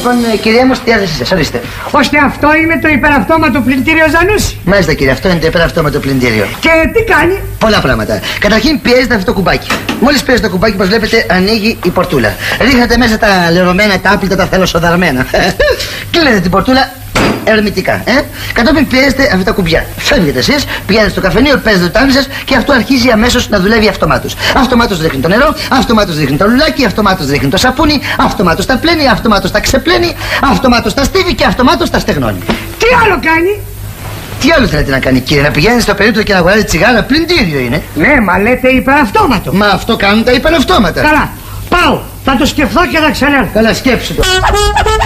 Λοιπόν, κυρία μου, στη διάθεσή σας, ορίστε. Ώστε αυτό είναι το υπεραυτόματο πλυντήριο Ζανούση. Μάλιστα, κύριε, αυτό είναι το υπεραυτόματο πλυντήριο. Και τι κάνει? Πολλά πράγματα. Καταρχήν πιέζετε αυτό το κουμπάκι. Μόλις πιέζετε το κουμπάκι, όπως βλέπετε, ανοίγει η πορτούλα. Ρίχνετε μέσα τα λερωμένα, τα άπλυτα, τα θελοσοδαρμένα. Κλείνετε την πορτούλα ερμητικά. Κατόπιν πιέζετε αυτά τα κουμπιά. Φεύγετε εσείς, πηγαίνετε στο καφενείο, παίζετε το τάμι σας και αυτό αρχίζει αμέσως να δουλεύει αυτομάτως. Αυτομάτως ρίχνει το νερό, αυτομάτως ρίχνει το λουλάκι, αυτομάτως ρίχνει το σαπούνι, αυτομάτως τα πλένει, αυτομάτως τα ξεπλένει, αυτομάτως τα στίβει και αυτομάτως τα στεγνώνει. Τι άλλο κάνει? Τι άλλο θέλετε να κάνει, κύριε? Να πηγαίνει στο περίπτωμα και να αγοράζει τσιγάρα? Πλυντήριο είναι. Ναι, μα λέτε υπεραυτόματο. Μα αυτό κάνουν τα υπεραυτόματα. Καλά, πάω. Θα το σκεφτώ και θα ξανέλθω. Καλά, σκέψου το.